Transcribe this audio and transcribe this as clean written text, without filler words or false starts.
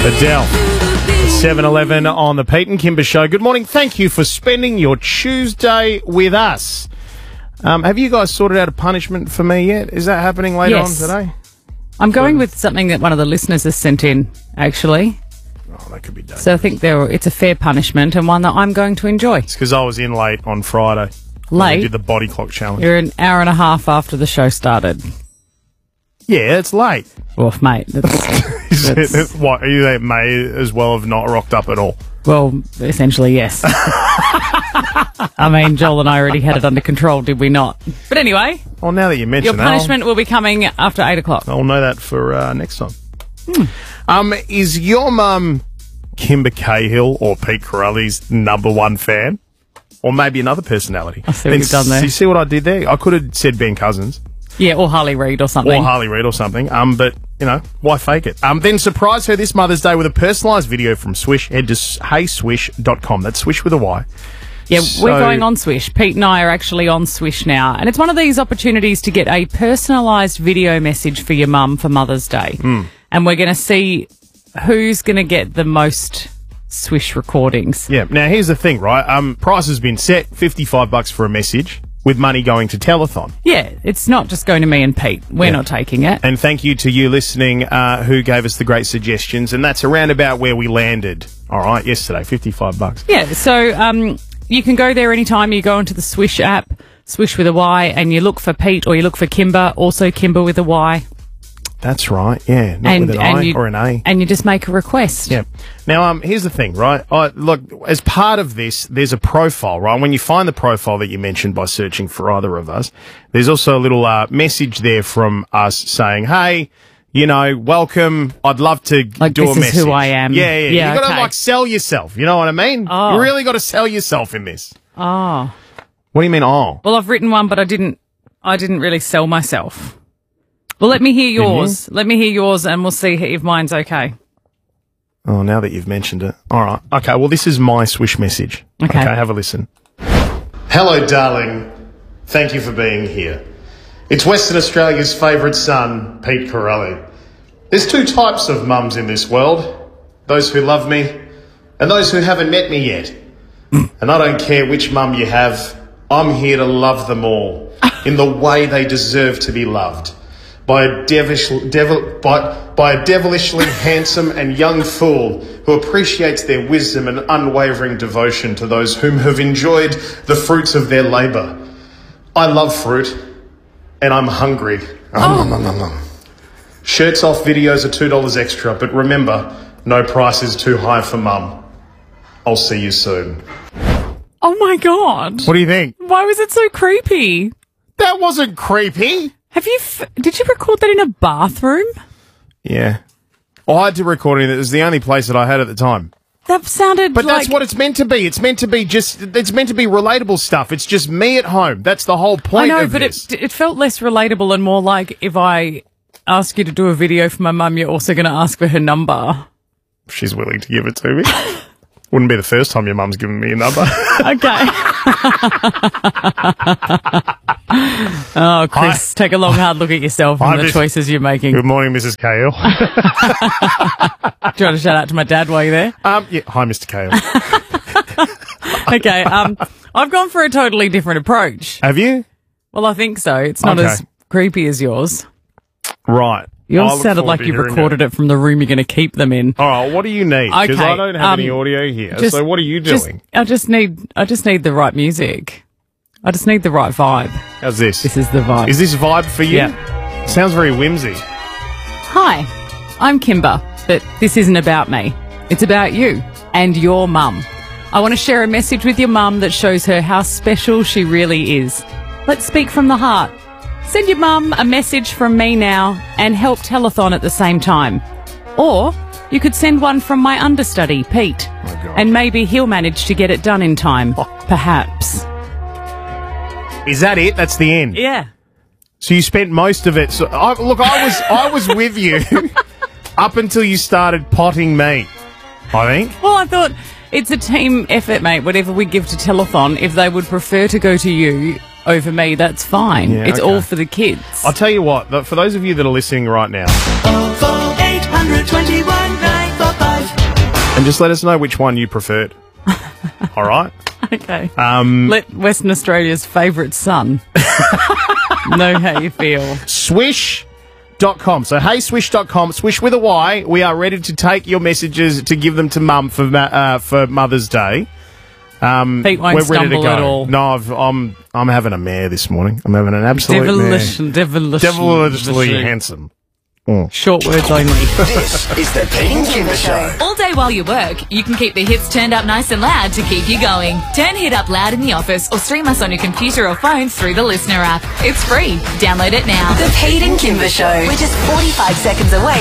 Adele. 7:11 on the Pete and Kimber Show. Good morning. Thank you for spending your Tuesday with us. Have you guys sorted out a punishment for me yet? Is that happening later on today? I'm going with something that one of the listeners has sent in, actually. Oh, that could be dangerous. So I think it's a fair punishment and one that I'm going to enjoy. It's because I was in late on Friday. Late? We did the body clock challenge. You're an hour and a half after the show started. Yeah, it's late. Well, mate. What, are you that may as well have not rocked up at all? Well, essentially, yes. I mean, Joel and I already had it under control, did we not? But anyway. Well, now that you mention your punishment will be coming after 8 o'clock. I'll know that for next time. Is your mum Kimber Cahill or Pete Corelli's #1 fan? Or maybe another personality? I see what you've done there. You see what I did there? I could have said Ben Cousins. Yeah, or Harley Reid or something. But, you know, why fake it? Then surprise her this Mother's Day with a personalised video from Swish. Head to heyswish.com. That's Swish with a Y. Yeah, we're going on Swish. Pete and I are actually on Swish now. And it's one of these opportunities to get a personalised video message for your mum for Mother's Day. And we're going to see who's going to get the most Swish recordings. Yeah. Now, here's the thing, right? Price has been set, $55 for a message, with money going to Telethon. Yeah, it's not just going to me and Pete. We're not taking it. And thank you to you listening who gave us the great suggestions. And that's around about where we landed, all right, yesterday, $55. Yeah, so you can go there anytime. You go into the Swish app, Swish with a Y, and you look for Pete or you look for Kimber, also Kimber with a Y. That's right, yeah, not with an I or an A. And you just make a request. Yeah. Now, here's the thing, right? Look, as part of this, there's a profile, right? When you find the profile that you mentioned by searching for either of us, there's also a little message there from us saying, hey, you know, welcome. I'd love to do a message. This is who I am. Yeah. You got to, sell yourself. You know what I mean? Oh. You really got to sell yourself in this. Oh. What do you mean, oh? Well, I've written one, but I didn't really sell myself. Well, let me hear yours. Let me hear yours, and we'll see if mine's okay. Oh, now that you've mentioned it. All right. Okay, well, this is my Swish message. Okay, have a listen. Hello, darling. Thank you for being here. It's Western Australia's favourite son, Pete Corelli. There's two types of mums in this world. Those who love me and those who haven't met me yet. And I don't care which mum you have. I'm here to love them all in the way they deserve to be loved. By a devilishly handsome and young fool who appreciates their wisdom and unwavering devotion to those whom have enjoyed the fruits of their labour. I love fruit, and I'm hungry. Shirts off videos are $2 extra, but remember, no price is too high for mum. I'll see you soon. Oh my God. What do you think? Why was it so creepy? That wasn't creepy. Did you record that in a bathroom? Yeah. I had to record it. It was the only place that I had at the time. That sounded But that's what it's meant to be. It's meant to be relatable stuff. It's just me at home. That's the whole point of this. It felt less relatable and more like if I ask you to do a video for my mum, you're also going to ask for her number. She's willing to give it to me. Wouldn't be the first time your mum's given me a number. Okay. Oh, Chris, take a long, hard look at yourself and the choices you're making. Good morning, Mrs. Cahill. Do you want to shout out to my dad while you're there? Yeah. Hi, Mr. Cahill. Okay. I've gone for a totally different approach. Have you? Well, I think so. It's not as creepy as yours. Right. Yours sounded like you recorded it from the room you're going to keep them in. All right, what do you need? Because Okay, I don't have any audio here. So what are you doing? I just need the right music. I just need the right vibe. How's this? This is the vibe. Is this vibe for you? Yeah. Sounds very whimsy. Hi, I'm Kimber, but this isn't about me. It's about you and your mum. I want to share a message with your mum that shows her how special she really is. Let's speak from the heart. Send your mum a message from me now and help Telethon at the same time. Or you could send one from my understudy, Pete. Oh, God. And maybe he'll manage to get it done in time. Perhaps. Is that it? That's the end? Yeah. So you spent most of it... So, I was with you up until you started potting me, I think. Well, I thought it's a team effort, mate. Whatever we give to Telethon, if they would prefer to go to you over me, that's fine. Yeah, it's okay. all for the kids. I'll tell you what, for those of you that are listening right now... 821 945 and just let us know which one you preferred. All right? Okay. Let Western Australia's favourite son know how you feel. Swish.com. So, heyswish.com, Swish with a Y. We are ready to take your messages to give them to Mum for Mother's Day. Pete won't stumble at all. No, I'm having a mare this morning. I'm having an absolute devilishly handsome. Short words only. This is the Pete and Kimber Show. All day while you work, you can keep the hits turned up nice and loud to keep you going. Turn Hit Up loud in the office or stream us on your computer or phone through the Listener app. It's free. Download it now. The Pete and Kimber Show. We're just 45 seconds away